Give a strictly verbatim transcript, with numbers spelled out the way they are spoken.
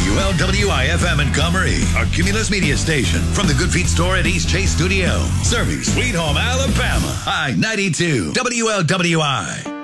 W L W I F M in Comrie, our Cumulus media station. From the Good Feet store at East Chase Studio. Serving Sweet Home, Alabama. I ninety-two W L W I.